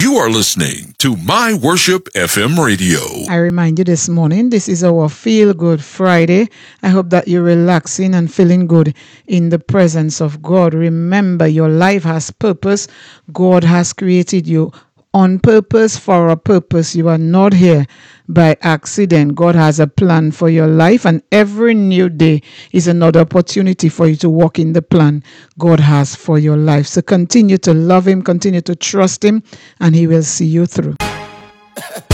You are listening to My Worship FM Radio. I remind you this morning, this is our Feel Good Friday. I hope that you're relaxing and feeling good in the presence of God. Remember, your life has purpose. God has created you on purpose, for a purpose. You are not here by accident. God has a plan for your life, and every new day is another opportunity for you to walk in the plan God has for your life. So continue to love Him, continue to trust Him, and He will see you through.